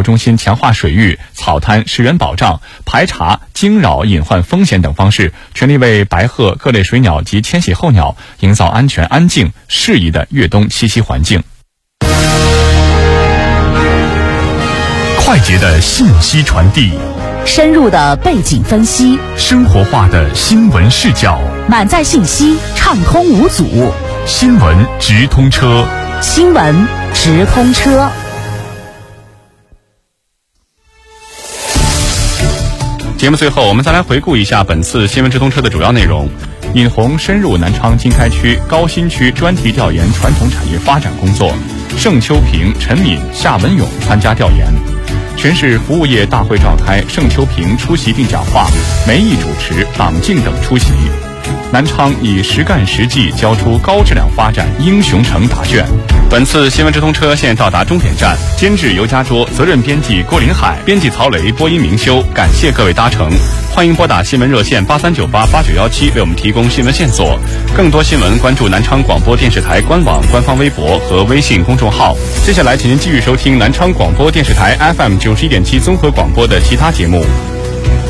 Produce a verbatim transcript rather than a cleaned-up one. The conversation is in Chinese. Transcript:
中心强化水域、草滩食源保障、排查惊扰隐患风险等方式，全力为白鹤、各类水鸟及迁徙候鸟营造安全、安静、适宜的越冬栖息环境。 快捷的信息传递， 深入的背景分析， 生活化的新闻视角， 满载信息，畅通无阻。 新闻直通车， 新闻直通车。 节目最后，我们再来回顾一下本次新闻直通车的主要内容。尹红深入南昌经开区、高新区专题调研传统产业发展工作，盛秋平、陈敏、夏文勇参加调研。全市服务业大会召开，盛秋平出席并讲话，梅毅主持，党静等出席。南昌以实干实际交出高质量发展英雄城答卷。本次新闻直通车现到达终点站，监制尤家卓，责任编辑郭林海，编辑曹雷，播音明修。感谢各位搭乘，欢迎拨打新闻热线八三九八八九幺七为我们提供新闻线索。更多新闻关注南昌广播电视台官网、官方微博和微信公众号。接下来，请您继续收听南昌广播电视台 F M 九十一点七综合广播的其他节目。